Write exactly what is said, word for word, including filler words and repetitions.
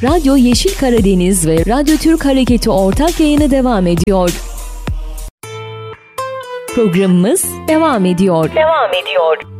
Radyo Yeşil Karadeniz ve Radyo Türk Hareketi ortak yayını devam ediyor. Programımız devam ediyor. Devam ediyor.